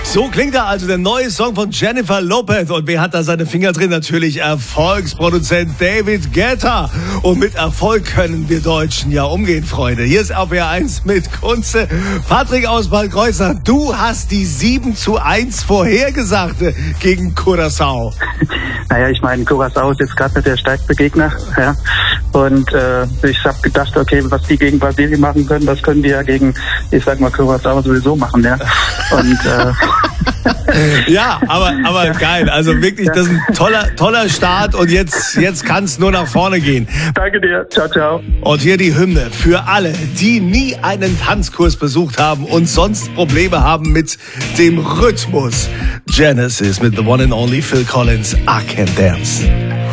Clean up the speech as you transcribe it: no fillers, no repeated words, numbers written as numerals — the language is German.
So klingt er also, der neue Song von Jennifer Lopez. Und wer hat da seine Finger drin? Natürlich Erfolgsproduzent David Guetta. Und mit Erfolg können wir Deutschen ja umgehen, Freunde. Hier ist RPR1 mit Kunze. Patrick aus Bad Kreuznach, du hast die 7:1 vorhergesagt gegen Curaçao. Naja, ich meine, Curaçao ist jetzt gerade nicht der stärkste Gegner. Ja. Und ich habe gedacht, okay, was die gegen Brasilien machen können, das können die ja gegen, ich sag mal, Curaçao sowieso machen. Ja. Und ja, aber geil. Also wirklich, das ist ein toller Start und jetzt kann es nur nach vorne gehen. Danke dir. Ciao, ciao. Und hier die Hymne für alle, die nie einen Tanzkurs besucht haben und sonst Probleme haben mit dem Rhythmus. Genesis mit The One and Only Phil Collins, I Can Dance.